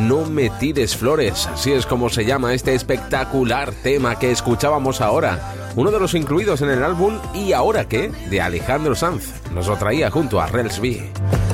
No me tires flores, así es como se llama este espectacular tema que escuchábamos ahora, uno de los incluidos en el álbum ¿Y ahora qué?, de Alejandro Sanz. Nos lo traía junto a Rels B.